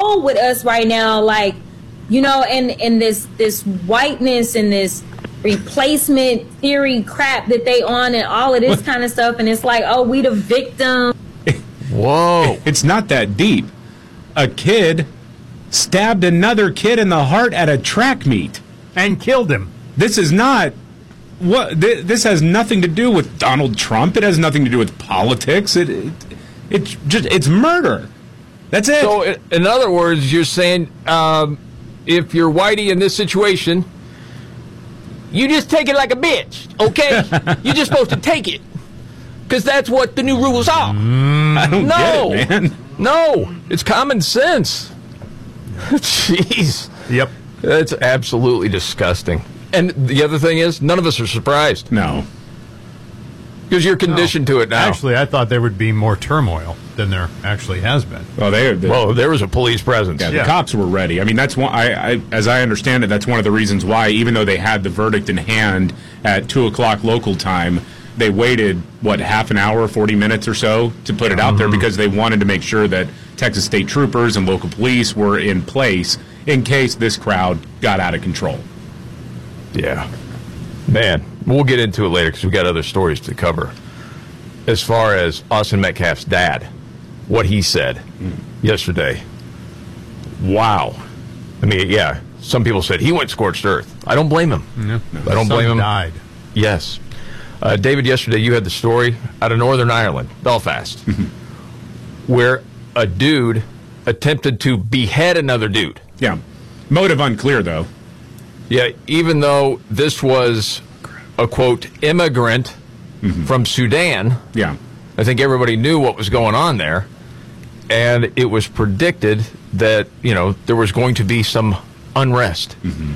all with us right now, like, you know, and this whiteness and this replacement theory crap that they on and all of this kind of stuff, and it's like, oh, we the victim. Whoa. It's not that deep. A kid stabbed another kid in the heart at a track meet. And killed him. This is not... This has nothing to do with Donald Trump. It has nothing to do with politics. It's murder. That's it. So, in other words, you're saying if you're whitey in this situation, you just take it like a bitch, okay? You're just supposed to take it. Because that's what the new rules are. I don't get it, man. No, it's common sense. Jeez. Yep. That's absolutely disgusting. And the other thing is, none of us are surprised. No. Because you're conditioned to it now. Actually, I thought there would be more turmoil than there actually has been. Well, there was a police presence. Yeah, the cops were ready. I mean, that's one. As I understand it, that's one of the reasons why, even though they had the verdict in hand at 2:00 local time, they waited half an hour, 40 minutes or so to put it out there because they wanted to make sure that Texas state troopers and local police were in place in case this crowd got out of control. Yeah. Man, we'll get into it later because we've got other stories to cover. As far as Austin Metcalf's dad, what he said yesterday. Wow. I mean, yeah, some people said he went scorched earth. I don't blame him. No, I don't blame him. Died. Yes. David, yesterday you had the story out of Northern Ireland, Belfast, where a dude attempted to behead another dude. Yeah. Motive unclear, though. Yeah, even though this was a, quote, immigrant from Sudan. Yeah. I think everybody knew what was going on there. And it was predicted that, you know, there was going to be some unrest.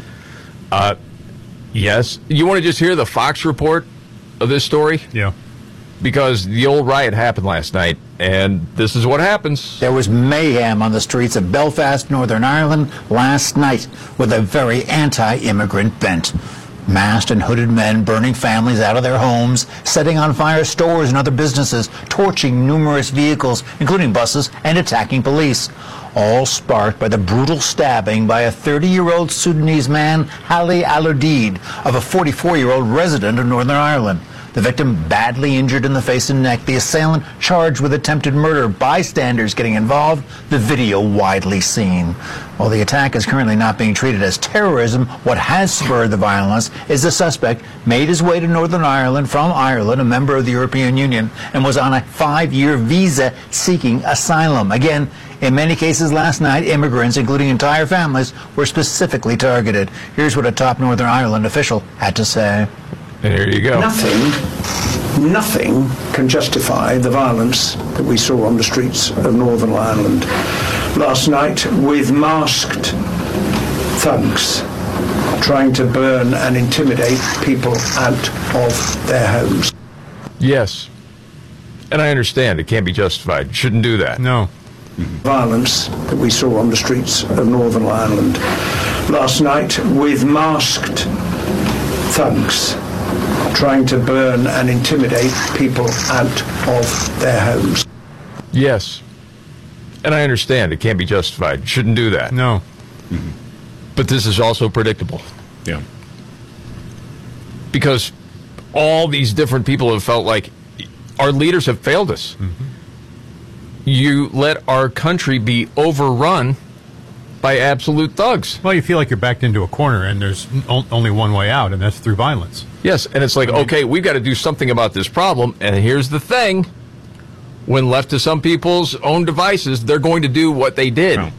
Yes. You want to just hear the Fox report of this story? Yeah. Because the old riot happened last night, and this is what happens. There was mayhem on the streets of Belfast, Northern Ireland last night with a very anti-immigrant bent. Masked and hooded men burning families out of their homes, setting on fire stores and other businesses, torching numerous vehicles, including buses, and attacking police. All sparked by the brutal stabbing by a 30-year-old Sudanese man, Ali Al-Udeid, of a 44-year-old resident of Northern Ireland. The victim badly injured in the face and neck. The assailant charged with attempted murder. Bystanders getting involved. The video widely seen. While the attack is currently not being treated as terrorism, what has spurred the violence is the suspect made his way to Northern Ireland from Ireland, a member of the European Union, and was on a 5-year visa seeking asylum. Again, in many cases last night, immigrants, including entire families, were specifically targeted. Here's what a top Northern Ireland official had to say. And here you go. Nothing can justify the violence that we saw on the streets of Northern Ireland last night with masked thugs trying to burn and intimidate people out of their homes. Yes. And I understand it can't be justified. Shouldn't do that. No. Violence that we saw on the streets of Northern Ireland last night with masked thugs trying to burn and intimidate people out of their homes. Yes. And I understand it can't be justified. Shouldn't do that. No. But this is also predictable. Yeah. Because all these different people have felt like our leaders have failed us. You let our country be overrun by absolute thugs. Well, you feel like you're backed into a corner, and there's only one way out, and that's through violence. Yes, and it's like, okay, we've got to do something about this problem, and here's the thing. When left to some people's own devices, they're going to do what they did. No.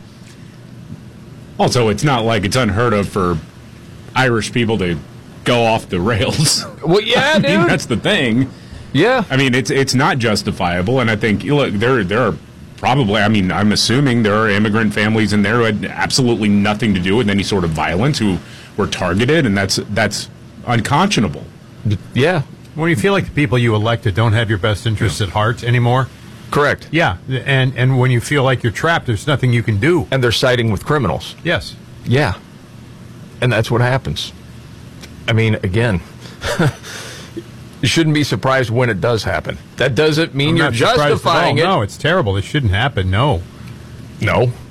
Also, it's not like it's unheard of for Irish people to go off the rails. Well, yeah, dude. I mean, that's the thing. Yeah. I mean, it's not justifiable, and I think, look, there are probably, I mean, I'm assuming there are immigrant families in there who had absolutely nothing to do with any sort of violence, who were targeted, and that's unconscionable. Yeah. When you feel like the people you elected don't have your best interests at heart anymore. Correct. Yeah, and when you feel like you're trapped, there's nothing you can do. And they're siding with criminals. Yes. Yeah. And that's what happens. I mean, again, you shouldn't be surprised when it does happen. That doesn't mean you're justifying it. No, it's terrible. It shouldn't happen. No. No.